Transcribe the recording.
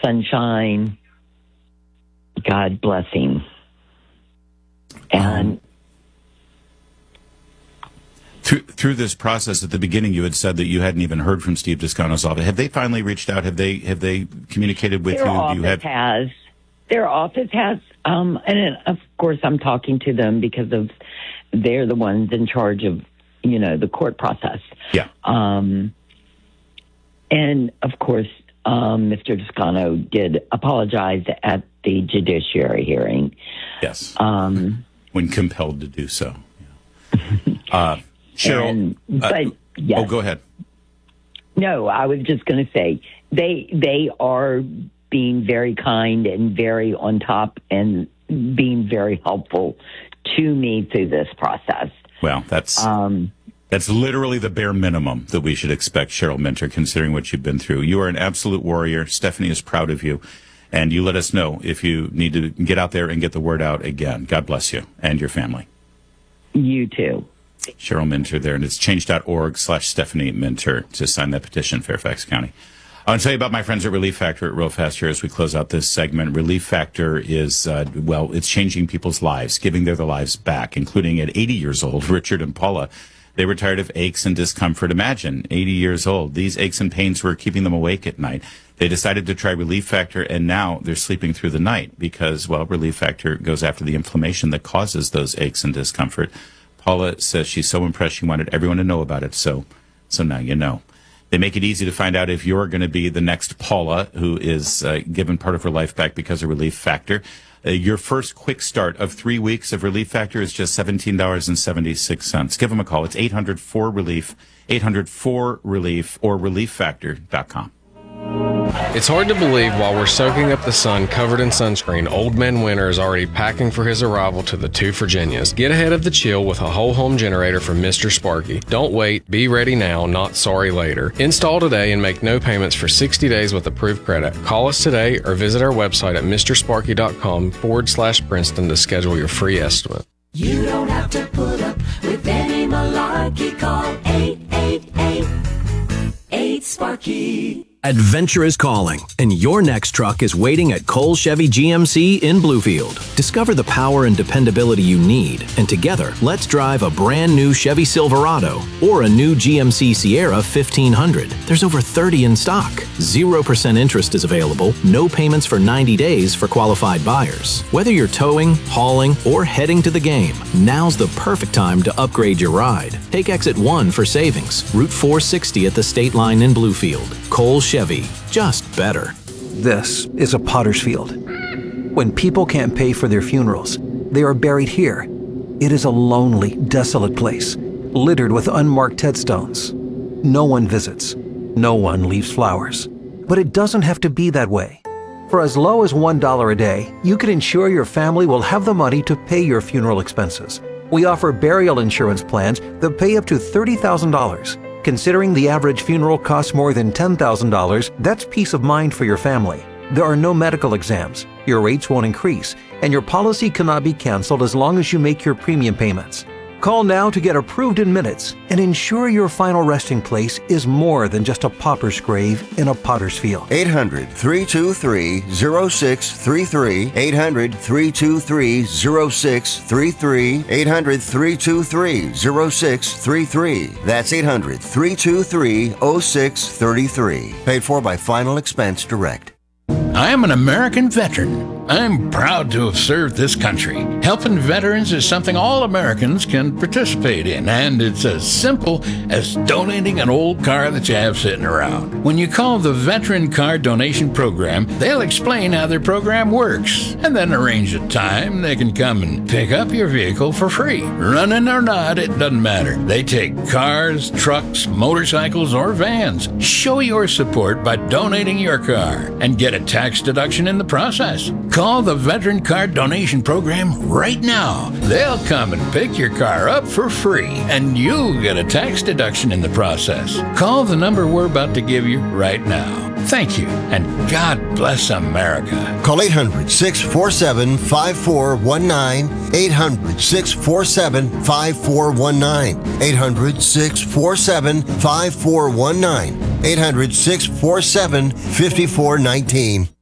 sunshine. God bless him. And through this process, at the beginning, you had said that you hadn't even heard from Steve Descano's office. Have they finally reached out? Have they communicated with you? Their office has, and of course, I'm talking to them because they're the ones in charge of, the court process. Yeah. And of course, Mr. Descano did apologize at the judiciary hearing. Yes. When compelled to do so. Yeah. Cheryl. Yes. Oh, go ahead. No, I was just going to say they are being very kind and very on top and being very helpful to me through this process. Well, that's literally the bare minimum that we should expect, Cheryl Minter, considering what you've been through. You are an absolute warrior. Stephanie is proud of you. And you let us know if you need to get out there and get the word out again. God bless you and your family. You too. Cheryl Minter there, and it's change.org/Stephanie Minter to sign that petition, Fairfax County. I want to tell you about my friends at Relief Factor real fast here as we close out this segment. Relief Factor is, it's changing people's lives, giving their lives back, including at 80 years old, Richard and Paula. They were tired of aches and discomfort. Imagine, 80 years old. These aches and pains were keeping them awake at night. They decided to try Relief Factor, and now they're sleeping through the night because, Relief Factor goes after the inflammation that causes those aches and discomfort. Paula says she's so impressed she wanted everyone to know about it, so now you know. They make it easy to find out if you're going to be the next Paula who is given part of her life back because of Relief Factor. Your first quick start of 3 weeks of Relief Factor is just $17.76. Give them a call. It's 800-4RELIEF, 800-4RELIEF, or ReliefFactor.com. It's hard to believe while we're soaking up the sun covered in sunscreen, Old Man Winter is already packing for his arrival to the two Virginias. Get ahead of the chill with a whole home generator from Mr. Sparky. Don't wait. Be ready now, not sorry later. Install today and make no payments for 60 days with approved credit. Call us today or visit our website at mrsparky.com/Princeton to schedule your free estimate. You don't have to put up with any malarkey. Call 888-8-SPARKY. Adventure is calling, and your next truck is waiting at Cole Chevy GMC in Bluefield. Discover the power and dependability you need, and together, let's drive a brand new Chevy Silverado or a new GMC Sierra 1500. There's over 30 in stock. 0% interest is available, no payments for 90 days for qualified buyers. Whether you're towing, hauling, or heading to the game, now's the perfect time to upgrade your ride. Take Exit 1 for savings, Route 460 at the State Line in Bluefield. Cole Chevy, just better. This is a potter's field. When people can't pay for their funerals, they are buried here. It is a lonely, desolate place, littered with unmarked headstones. No one visits. No one leaves flowers. But it doesn't have to be that way. For as low as $1 a day, you can ensure your family will have the money to pay your funeral expenses. We offer burial insurance plans that pay up to $30,000. Considering the average funeral costs more than $10,000, that's peace of mind for your family. There are no medical exams, your rates won't increase, and your policy cannot be canceled as long as you make your premium payments. Call now to get approved in minutes and ensure your final resting place is more than just a pauper's grave in a potter's field. 800-323-0633. 800-323-0633. 800-323-0633. That's 800-323-0633. Paid for by Final Expense Direct. I am an American veteran. I'm proud to have served this country. Helping veterans is something all Americans can participate in, and it's as simple as donating an old car that you have sitting around. When you call the Veteran Car Donation Program, they'll explain how their program works, and then arrange a time they can come and pick up your vehicle for free. Running or not, it doesn't matter. They take cars, trucks, motorcycles, or vans. Show your support by donating your car and get a tax deduction in the process. Call the Veteran Car Donation Program right now. They'll come and pick your car up for free, and you'll get a tax deduction in the process. Call the number we're about to give you right now. Thank you, and God bless America. Call 800-647-5419. 800-647-5419. 800-647-5419. 800-647-5419.